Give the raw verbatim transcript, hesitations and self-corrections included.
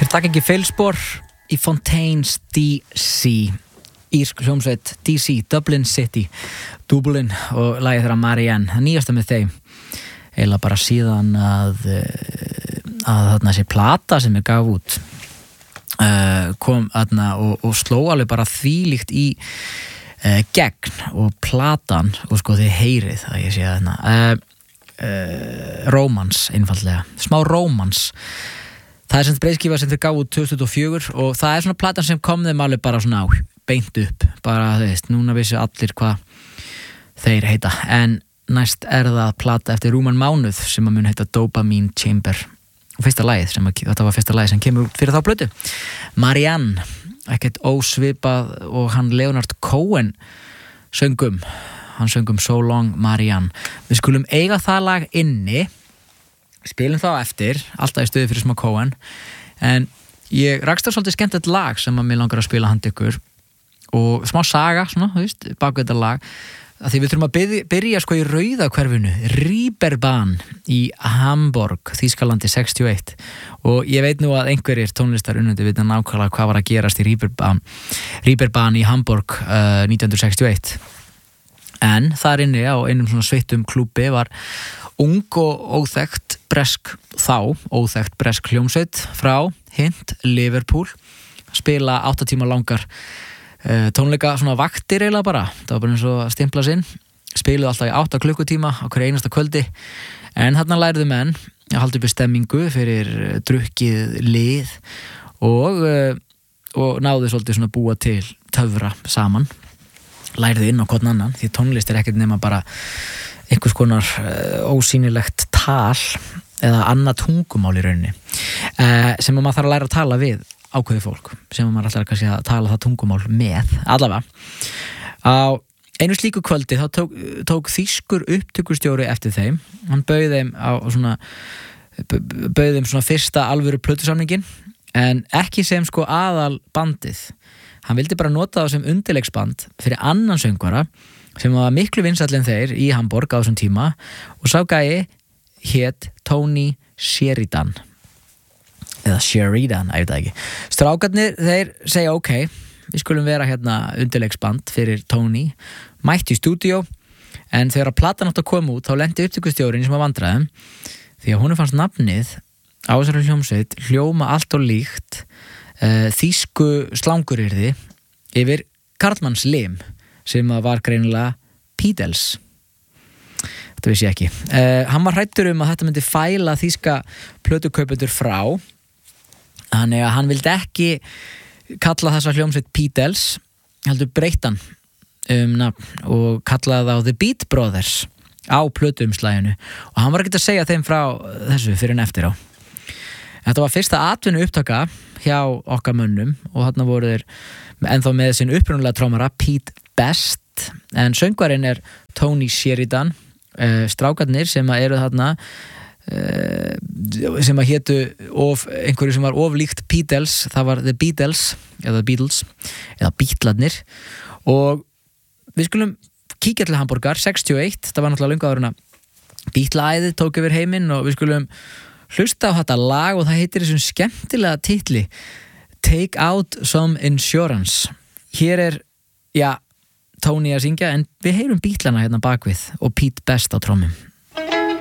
Þeir taka ekki feilspor í Fontaines D C, írsk hljómsveit D C, Dublin City, Dublin, og lagið þeirra Marianne, það nýjasta með þeim, eiginlega bara síðan að, að þarna sé plata sem er gaf út uh, kom þarna og, og sló alveg bara þvílíkt í uh, gegn, og platan, og sko þið heyrið að ég sé þarna, uh, uh, rómans einfaldlega, smá rómans. Það er sem breiðskífa sem þeir gáðu tvö þúsund og fjögur og það er svona platan sem kom þeim alveg bara svona á, beint upp, bara þú veist, núna vissi allir hvað þeir heita, en næst er það plata eftir rúman mánuð sem að mun heita Dopamine Chamber, og fyrsta lagið sem að, þetta var fyrsta lagið sem kemur út fyrir þá plötu, Marianne, ekkert ósvipað og hann Leonard Cohen söngum, hann söngum So Long Marianne. Við skulum eiga það lag inni, spilum þá eftir, alltaf í stöðu fyrir smá Cohen, en ég rakst á svolítið skemmtilegt lag sem að mér langar að spila handa ykkur, og smá saga, svona, þú veist, bak þetta lag, að því við þurfum að byrja, byrja sko í Rauðahverfinu, Reeperbahn í Hamburg, Þýskalandi sextíu og eitt, og ég veit nú að einhverjir tónlistar unnandi vita nákvæmlega hvað var að gerast í Reeperbahn, Reeperbahn í Hamburg uh, nítján hundruð sextíu og eitt, en þar inni á einum svona sveittum klúbbi var ung og óþekkt bresk, þá óþekkt bresk hljómsveit frá Hint, Liverpool, spila átta tíma langar uh, tónleika, svona vaktir eiginlega bara, það var bara eins og að stimpla sinn, spiluðu alltaf í átta klukkutíma á hverju einasta kvöldi, en þarna lærðu menn að halda uppi stemmingu fyrir drukkið lið og, uh, og náðu svolítið svona búa til töfra saman, lærðu inn á hvern annan, því tónlist er ekkert nema bara einhvers konar uh, ósýnilegt tal eða annað tungumál í rauninni uh, sem maður þarf að læra að tala við ákveðið fólk sem maður ætlar kannski að tala það tungumál með, allavega á einu slíku kvöldi þá tók, tók þýskur upptökustjóri eftir þeim, hann bauð þeim á svona bauð þeim svona fyrsta alvöru plötusamningin, en ekki sem sko aðal bandið, hann vildi bara nota það sem undirleiksband fyrir annan söngvara sem var miklu vinsæll en þeir í Hamburg á þessum tíma, og sá gæi hét Tony Sheridan eða Sheridan, ég veit það ekki. Strákarnir, þeir segja ok, við skulum vera hérna undirleiksband fyrir Tony, mætti í stúdíó, en þegar að platan átt að koma út þá lenti upptökustjórinn sem að vandræðum, því að honum fannst nafnið á þessari hljómsveit hljóma allt og líkt uh, þýsku slangurirði yfir karlmanns lim sem var greinilega Beatles. Þetta vissi ég ekki. Uh, hann var hræddur um að þetta myndi fæla þýska plötukaupendur frá, þannig að hann vildi ekki kalla þessa hljómsveit Beatles, heldur breyttan um nafn og kallaði þá The Beat Brothers á plötuumslaginu, og hann var ekki að segja þeim frá þessu fyrir en eftir á. Þetta var fyrsta atvinnu upptaka hjá okkar mönnum, og þarna voru þeir ennþá með sinn upprunalega trómara Pete Best, en söngvarinn er Tony Sheridan, uh, strákarnir sem eru þarna uh, sem að hétu of, einhverju sem var of líkt Beatles, það var The Beatles eða Beatles, eða Beatlarnir, og við skulum kíkja til Hamburgar sextíu og eitt, það var náttúrulega löngu áður en að Beatla-æðið tók yfir heiminn, og við skulum hlusta á þetta lag, og það heitir þessum skemmtilega titli Take Out Some Insurance. Hér er, já, Tony að syngja, en við heyrum Beatlana hérna bakvið og Pete Best á trommum.